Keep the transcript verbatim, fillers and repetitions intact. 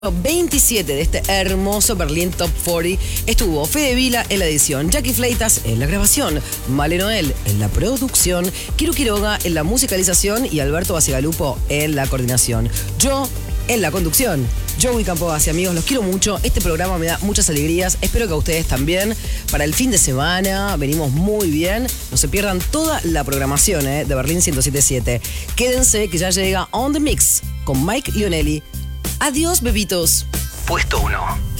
veintisiete de este hermoso Berlín Top cuarenta estuvo Fede Vila en la edición, Jackie Fleitas en la grabación, Male Noel en la producción, Kiru Quiroga en la musicalización y Alberto Bacigalupo en la coordinación. Yo en la conducción. Joey Campobasso, amigos, los quiero mucho. Este programa me da muchas alegrías. Espero que a ustedes también. Para el fin de semana venimos muy bien. No se pierdan toda la programación eh, de Berlín ciento siete punto siete. Quédense que ya llega On The Mix con Mike Lionelli. Adiós, bebitos. Puesto uno.